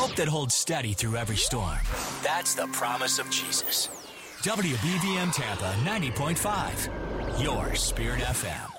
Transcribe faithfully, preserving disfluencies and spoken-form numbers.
Hope that holds steady through every storm. That's the promise of Jesus. W B V M Tampa ninety point five, your Spirit F M.